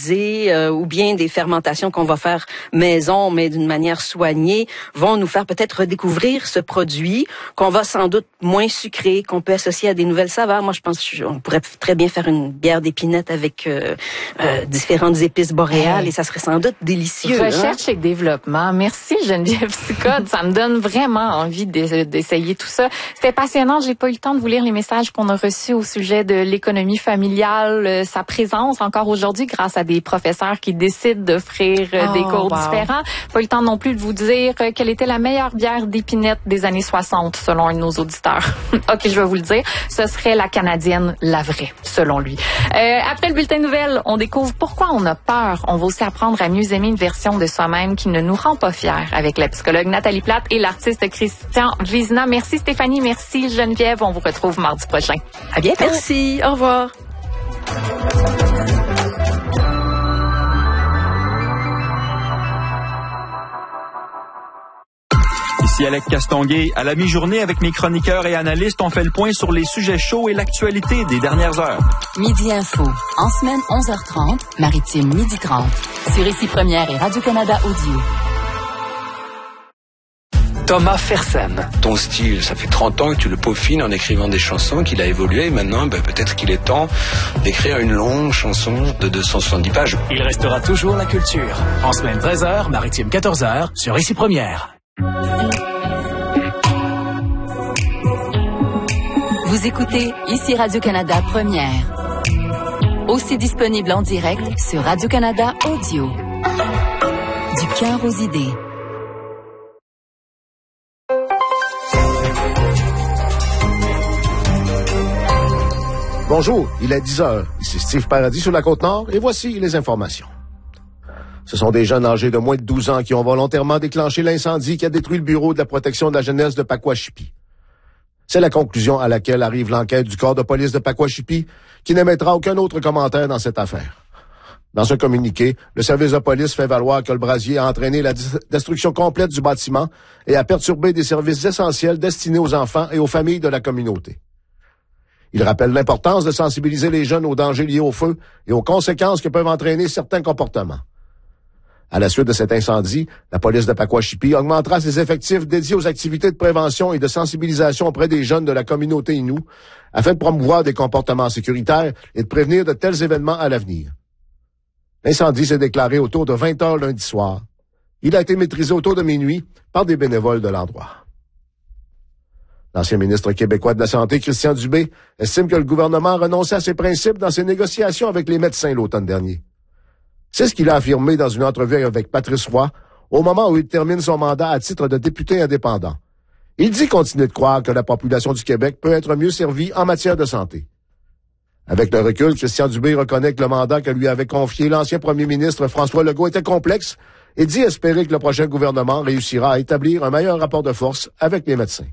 pasteurisés ou bien des fermentations qu'on va faire maison, mais d'une manière soignée, vont nous faire peut-être redécouvrir ce produit qu'on va sans doute moins sucré, qu'on peut associer à des nouvelles saveurs. Moi, je pense qu'on pourrait très bien faire une bière d'épinette avec différentes épices boréales et ça serait sans doute délicieux. Recherche et développement. Merci Geneviève Sicode. Ça me donne vraiment envie d'essayer tout ça. C'était passionnant. J'ai pas eu le temps de vous lire les messages qu'on a reçus au sujet de l'économie familiale, sa présence encore aujourd'hui grâce à des professeurs qui décident d'offrir des cours différents. Pas eu le temps non plus de vous dire quelle était la meilleure bière d'épinette des années 60 selon un de nos auditeurs. OK, je vais vous le dire. Ce serait la canadienne, la vraie, selon lui. Après le bulletin de nouvelles, on découvre pourquoi on a peur. On va aussi apprendre à mieux aimer une version de soi-même qui ne nous rend pas fiers avec la psychologue Nathalie Plate et l'artiste Christian Vizina. Merci Stéphanie, merci Geneviève. On vous retrouve mardi prochain. À bientôt. Merci, au revoir. Ici Alex Castonguay. À la mi-journée, avec mes chroniqueurs et analystes, on fait le point sur les sujets chauds et l'actualité des dernières heures. Midi Info. En semaine, 11h30, Maritime, 12h30. Sur Ici Première et Radio-Canada Audio. Thomas Fersen. Ton style, ça fait 30 ans que tu le peaufines en écrivant des chansons, qu'il a évolué. Et maintenant, peut-être qu'il est temps d'écrire une longue chanson de 270 pages. Il restera toujours la culture. En semaine 13h, Maritime 14h, sur Ici Première. Vous écoutez Ici Radio-Canada Première. Aussi disponible en direct sur Radio-Canada Audio. Du cœur aux idées. Bonjour, il est 10h. Ici Steve Paradis sur la Côte-Nord et voici les informations. Ce sont des jeunes âgés de moins de 12 ans qui ont volontairement déclenché l'incendie qui a détruit le bureau de la protection de la jeunesse de Pacoashippi. C'est la conclusion à laquelle arrive l'enquête du corps de police de Pacoashippi qui n'émettra aucun autre commentaire dans cette affaire. Dans un communiqué, le service de police fait valoir que le brasier a entraîné la destruction complète du bâtiment et a perturbé des services essentiels destinés aux enfants et aux familles de la communauté. Il rappelle l'importance de sensibiliser les jeunes aux dangers liés au feu et aux conséquences que peuvent entraîner certains comportements. À la suite de cet incendie, la police de Pacoashippi augmentera ses effectifs dédiés aux activités de prévention et de sensibilisation auprès des jeunes de la communauté Innu, afin de promouvoir des comportements sécuritaires et de prévenir de tels événements à l'avenir. L'incendie s'est déclaré autour de 20 heures lundi soir. Il a été maîtrisé autour de minuit par des bénévoles de l'endroit. L'ancien ministre québécois de la Santé, Christian Dubé, estime que le gouvernement a renoncé à ses principes dans ses négociations avec les médecins l'automne dernier. C'est ce qu'il a affirmé dans une entrevue avec Patrice Roy au moment où il termine son mandat à titre de député indépendant. Il dit continuer de croire que la population du Québec peut être mieux servie en matière de santé. Avec le recul, Christian Dubé reconnaît que le mandat que lui avait confié l'ancien premier ministre François Legault était complexe et dit espérer que le prochain gouvernement réussira à établir un meilleur rapport de force avec les médecins.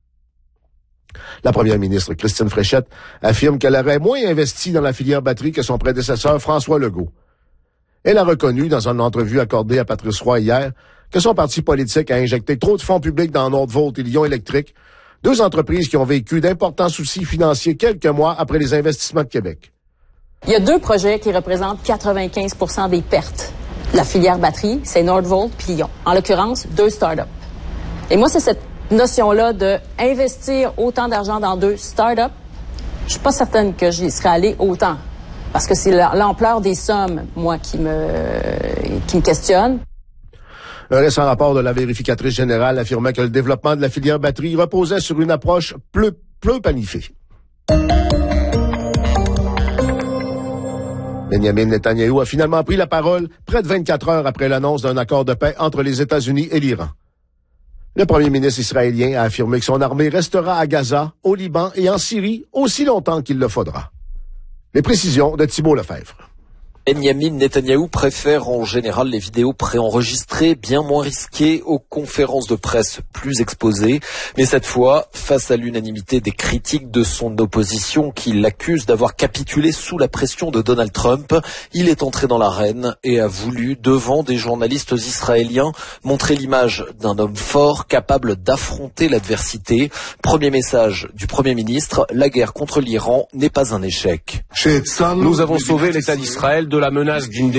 La première ministre, Christine Fréchette, affirme qu'elle aurait moins investi dans la filière batterie que son prédécesseur François Legault. Elle a reconnu, dans une entrevue accordée à Patrice Roy hier, que son parti politique a injecté trop de fonds publics dans Nordvolt et Lion Électrique, deux entreprises qui ont vécu d'importants soucis financiers quelques mois après les investissements de Québec. Il y a deux projets qui représentent 95% des pertes. La filière batterie, c'est Nordvolt puis Lion. En l'occurrence, deux startups. Et moi, c'est cette notion-là d'investir autant d'argent dans deux startups, je suis pas certaine que j'y serais allée autant. Parce que c'est l'ampleur des sommes, moi, qui me questionne. Un récent rapport de la vérificatrice générale affirmait que le développement de la filière batterie reposait sur une approche peu planifiée. Benjamin Netanyahou a finalement pris la parole près de 24 heures après l'annonce d'un accord de paix entre les États-Unis et l'Iran. Le premier ministre israélien a affirmé que son armée restera à Gaza, au Liban et en Syrie aussi longtemps qu'il le faudra. Les précisions de Thibault Lefebvre. Benjamin Netanyahou préfère en général les vidéos préenregistrées, bien moins risquées, aux conférences de presse plus exposées. Mais cette fois, face à l'unanimité des critiques de son opposition qui l'accuse d'avoir capitulé sous la pression de Donald Trump, il est entré dans l'arène et a voulu, devant des journalistes israéliens, montrer l'image d'un homme fort, capable d'affronter l'adversité. Premier message du Premier ministre, la guerre contre l'Iran n'est pas un échec. Nous avons sauvé l'État d'Israël de la menace d'une